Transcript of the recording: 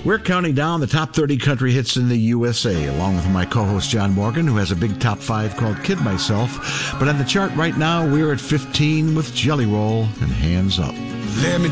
We're counting down the top 30 country hits in the USA, along with my co-host John Morgan, who has a big top 5 called Kid Myself. But on the chart right now, we're at 15 with Jelly Roll and Hands Up. Let me